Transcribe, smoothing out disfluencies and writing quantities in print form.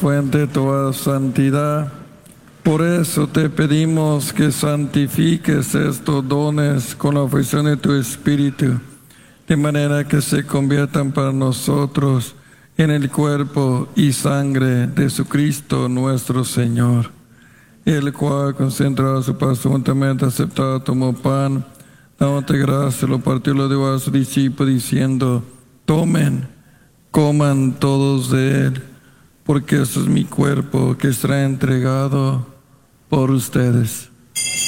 fuente de toda santidad. Por eso te pedimos que santifiques estos dones con la ofrección de tu Espíritu, de manera que se conviertan para nosotros en el cuerpo y sangre de Jesucristo nuestro Señor, el cual, concentrado su paso juntamente aceptado, tomó pan, dándote gracias, lo partió y lo dio a sus discípulos, diciendo: tomen, coman todos de él, porque este es mi cuerpo que será entregado por ustedes.